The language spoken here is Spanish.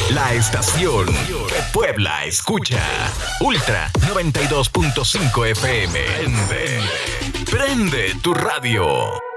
La estación que Puebla escucha. Ultra 92.5 FM. Prende tu radio.